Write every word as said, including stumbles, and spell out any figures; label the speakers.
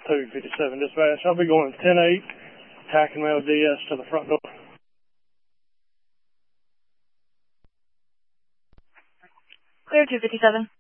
Speaker 1: two fifty-seven dispatch. I'll be going ten eight, tacking mail D S to the front door.
Speaker 2: Clear two fifty-seven.